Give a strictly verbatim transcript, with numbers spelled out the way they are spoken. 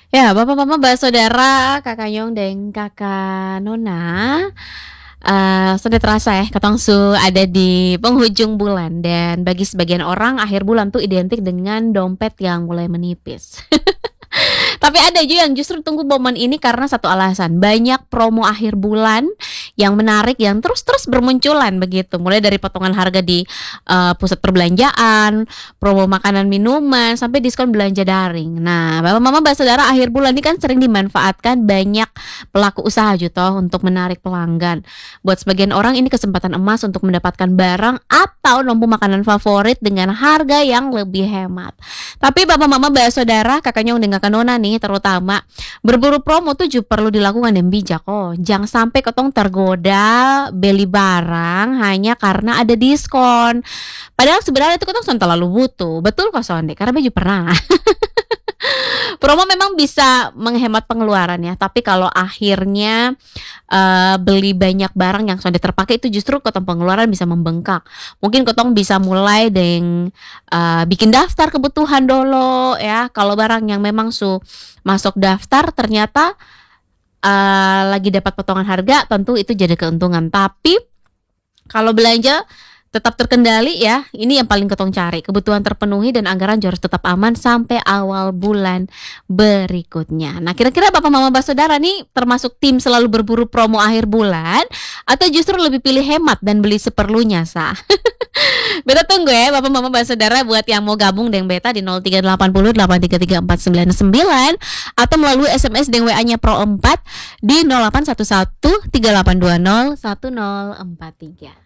Ya, Bapak Mama ba saudara, Kakak Nyong deng Kakak Nona, eee, sudah terasa ya katong su ada di penghujung bulan dan bagi sebagian orang akhir bulan tuh identik dengan dompet yang mulai menipis. Tapi ada juga yang justru tunggu momen ini karena satu alasan, banyak promo akhir bulan yang menarik yang terus-terus bermunculan begitu, mulai dari potongan harga di, eee, pusat perbelanjaan, promo makanan minuman, sampai diskon belanja daring. Nah, Bapak Mama ba saudara akhir bulan ini kan sering dimanfaatkan banyak pelaku usaha ju toh untuk menarik pelanggan. Buat sebagian orang ini kesempatan emas untuk mendapatkan barang atau nombo makanan favorit dengan harga yang lebih hemat. Tapi Bapak Mama ba saudara, Kakak Nyong deng Kakak Nona nih terutama, berburu promo tuh ju perlu dilakukan yang bijak oh, jang sampai katong tergoda beli barang hanya karena ada diskon. Padahal sebenarnya itu katong son talalu butuh, betul kosonde? Karena beta ju pernah. Promo memang bisa menghemat pengeluaran ya, tapi kalau akhirnya, eee, beli banyak barang yang sudah terpakai itu justru katong pengeluaran bisa membengkak. Mungkin katong bisa mulai deng, eee, bikin daftar kebutuhan dolo ya, kalau barang yang memang su masuk daftar ternyata, eee, lagi dapat potongan harga tentu itu jadi keuntungan. Tapi kalau belanja tetap terkendali ya, ini yang paling katong cari, kebutuhan terpenuhi dan anggaran juga harus tetap aman sampai awal bulan berikutnya. Nah, kira-kira Bapak Mama ba saudara nih termasuk tim selalu berburu promo akhir bulan atau justru lebih pilih hemat dan beli seperlunya sah? Beta tunggu ya Bapak Mama ba saudara buat yang mau gabung deng beta di nol tiga delapan nol delapan tiga tiga empat sembilan sembilan atau melalui S M S deng W A-nya Pro empat di nol delapan satu satu tiga delapan dua nol satu nol empat tiga.